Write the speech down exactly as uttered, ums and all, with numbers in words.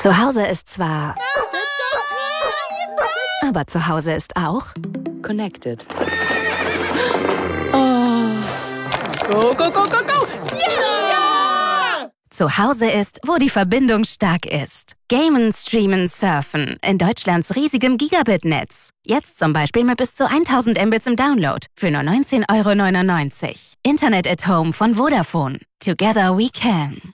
Zu Hause ist zwar... Aber zu Hause ist auch... Connected. Oh. Go, go, go, go, go! Yeah! Zu Hause ist, wo die Verbindung stark ist. Gamen, streamen, surfen. In Deutschlands riesigem Gigabit-Netz. Jetzt zum Beispiel mit bis zu tausend Mbits im Download. Für nur neunzehn Euro neunundneunzig. Internet at Home von Vodafone. Together we can.